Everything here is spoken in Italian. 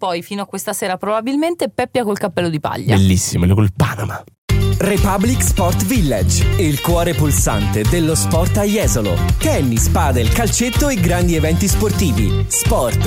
poi fino a questa sera probabilmente Peppia col cappello di paglia. Bellissimo, col Panama. Republic Sport Village, il cuore pulsante dello sport a Jesolo. Tennis, padel, calcetto e grandi eventi sportivi. Sport,